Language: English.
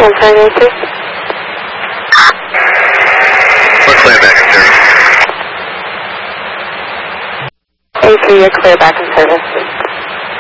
Transferring A3. We're clear back in service. A3, you're clear back in service.